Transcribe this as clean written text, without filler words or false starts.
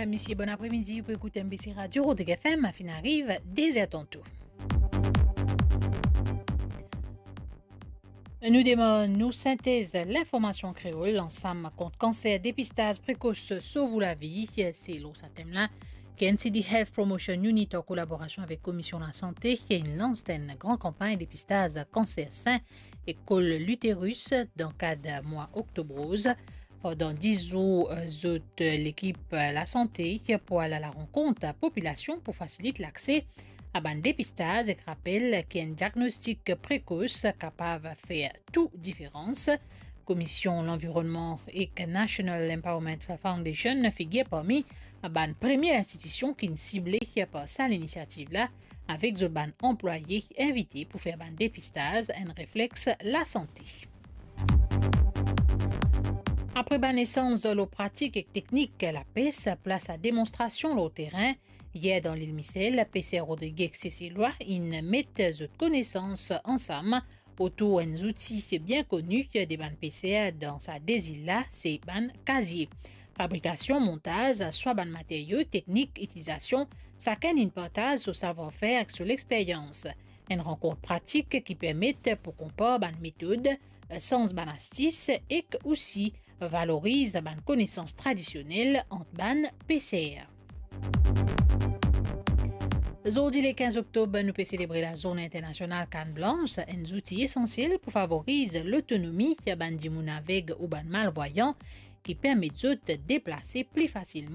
Madame, Messieurs, bon après-midi. Vous pouvez écouter MBC Radio, Rodrigue FM, fin arrive dès à tantôt. Nous synthèse l'information créole ensemble contre cancer, dépistage précoce, sauve la vie. C'est l'autre thème-là. KNCD Health Promotion Unit en collaboration avec Commission de la Santé qui lance une grande campagne de dépistage cancer sein et col l'utérus dans le cadre du mois octobre rose. Pendant 10 jours, l'équipe La Santé pour aller à la rencontre de la population pour faciliter l'accès à un dépistage et rappelle qu'il y a un diagnostic précoce capable de faire toute différence. Commission l'environnement et National Empowerment Foundation figure parmi la première institution qui est ciblée par ça l'initiative là avec les employés invités pour faire un dépistage et un réflexe la santé. Après la naissance de l'eau pratique et technique, la PES place à démonstration au terrain. Hier dans l'île Missel, la PC Rodrigue Cécilois, ils mettent de connaissances ensemble autour d'un outil bien connu des bandes PCR dans sa désile là, c'est bandes casier. Fabrication, montage, soit ban matériaux, technique, utilisation, chacun une partage sur savoir-faire et sur l'expérience. Une rencontre pratique qui permet pour comparer ban méthode, sens ban astuce et aussi valorise ban connaissances traditionnelles entre ban PCR. Aujourd'hui, le 15 octobre, nous pouvons célébrer la Journée internationale Canne Blanche, un outil essentiel pour favoriser l'autonomie des gens avec ou malvoyants qui permet de déplacer plus facilement.